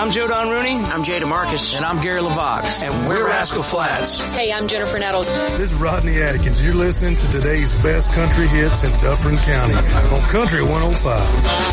I'm Joe Don Rooney. I'm Jay DeMarcus. And I'm Gary LaVox. And we're Rascal Flatts. Hey, I'm Jennifer Nettles. This is Rodney Atkins. You're listening to today's best country hits in Dufferin County on Country 105.